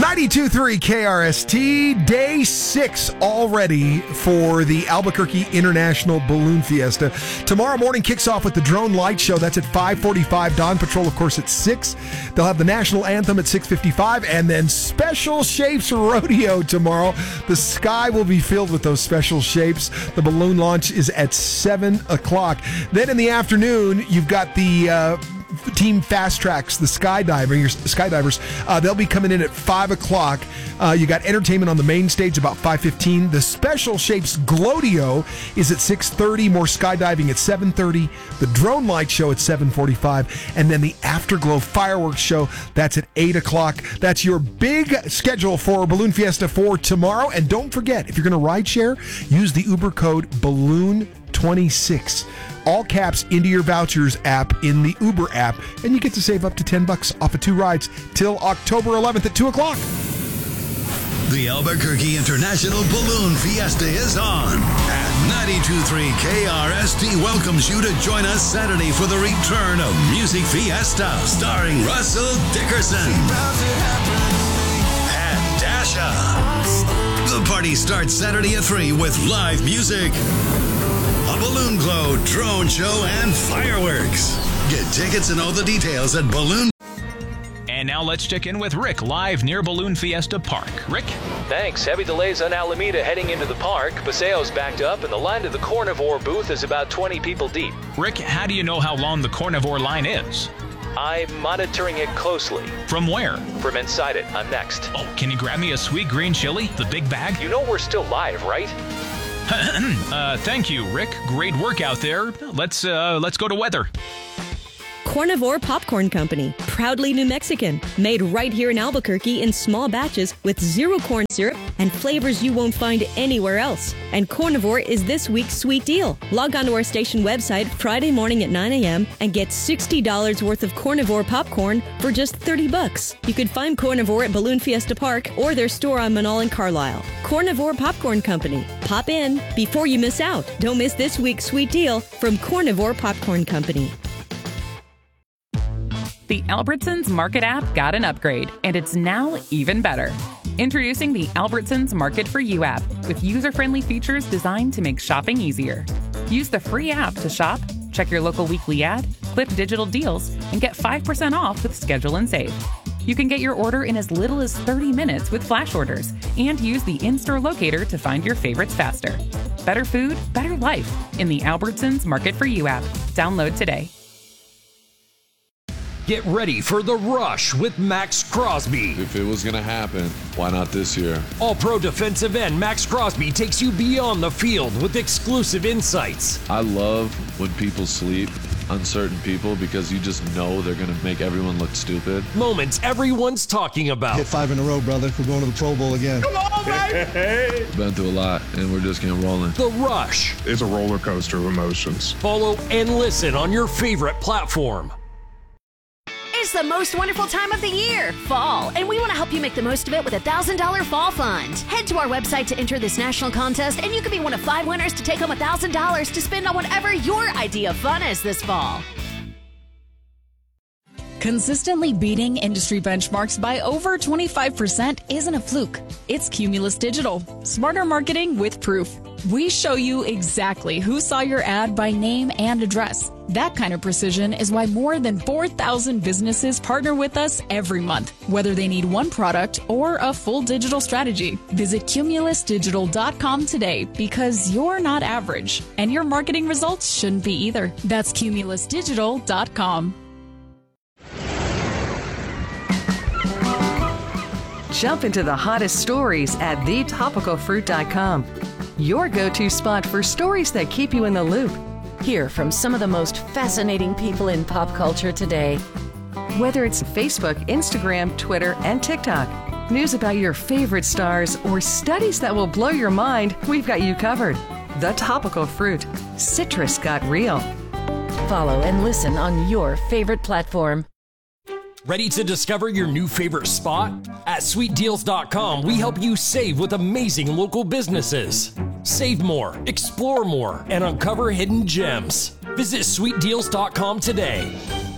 92.3 KRST, day 6 already for the Albuquerque International Balloon Fiesta. Tomorrow morning kicks off with the drone light show. That's at 5:45. Dawn Patrol, of course, at 6. They'll have the national anthem at 6:55, and then Special Shapes Rodeo tomorrow. The sky will be filled with those special shapes. The balloon launch is at 7 o'clock. Then in the afternoon, you've got the Team Fast Tracks, the skydivers. They'll be coming in at 5 o'clock. You got entertainment on the main stage about 5:15. The Special Shapes Glowdio is at 6:30. More skydiving at 7:30. The drone light show at 7:45. And then the Afterglow fireworks show, that's at 8 o'clock. That's your big schedule for Balloon Fiesta for tomorrow. And don't forget, if you're going to ride share, use the Uber code BALLOON26. All caps into your vouchers app in the Uber app, and you get to save up to $10 off of 2 rides till October 11th at 2 o'clock. The Albuquerque International Balloon Fiesta is on, and 92.3 KRST welcomes you to join us Saturday for the return of Music Fiesta, starring Russell Dickerson and Dasha. The party starts Saturday at 3 with live music, a balloon glow, drone show, and fireworks. Get tickets and all the details at Balloon. And now let's check in with Rick live near Balloon Fiesta Park. Rick? Thanks. Heavy delays on Alameda heading into the park. Paseo's backed up, and the line to the Carnivore booth is about 20 people deep. Rick, how do you know how long the Carnivore line is? I'm monitoring it closely. From where? From inside it. I'm next. Oh, can you grab me a sweet green chili, the big bag? You know we're still live, right? Thank you, Rick. Great work out there. Let's go to weather. Carnivore Popcorn Company, proudly New Mexican, made right here in Albuquerque in small batches with 0 corn syrup and flavors you won't find anywhere else. And Carnivore is this week's sweet deal. Log on to our station website Friday morning at 9 a.m. and get $60 worth of Carnivore popcorn for just $30. You could find Carnivore at Balloon Fiesta Park or their store on Manal and Carlisle. Carnivore Popcorn Company. Pop in before you miss out. Don't miss this week's sweet deal from Carnivore Popcorn Company. The Albertsons Market app got an upgrade, and it's now even better. Introducing the Albertsons Market for You app with user-friendly features designed to make shopping easier. Use the free app to shop, check your local weekly ad, clip digital deals, and get 5% off with Schedule and Save. You can get your order in as little as 30 minutes with flash orders and use the in-store locator to find your favorites faster. Better food, better life in the Albertsons Market for You app. Download today. Get ready for The Rush with Max Crosby. If it was going to happen, why not this year? All-Pro defensive end Max Crosby takes you beyond the field with exclusive insights. I love when people sleep on certain people because you just know they're going to make everyone look stupid. Moments everyone's talking about. Hit 5 in a row, brother. We're going to the Pro Bowl again. Come on, baby! Been through a lot, and we're just getting rolling. The Rush. It's a roller coaster of emotions. Follow and listen on your favorite platform. It's the most wonderful time of the year, fall, and we want to help you make the most of it with a $1,000 fall fund. Head to our website to enter this national contest, and you could be one of 5 winners to take home $1,000 to spend on whatever your idea of fun is this fall. Consistently beating industry benchmarks by over 25% isn't a fluke. It's Cumulus Digital. Smarter marketing with proof. We show you exactly who saw your ad by name and address. That kind of precision is why more than 4,000 businesses partner with us every month, whether they need one product or a full digital strategy. Visit cumulusdigital.com today because you're not average, and your marketing results shouldn't be either. That's cumulusdigital.com. Jump into the hottest stories at thetopicalfruit.com. Your go-to spot for stories that keep you in the loop. Hear from some of the most fascinating people in pop culture today. Whether it's Facebook, Instagram, Twitter, and TikTok, news about your favorite stars, or studies that will blow your mind, we've got you covered. The Topical Fruit. Citrus got real. Follow and listen on your favorite platform. Ready to discover your new favorite spot? At sweetdeals.com, we help you save with amazing local businesses. Save more, explore more, and uncover hidden gems. Visit sweetdeals.com today.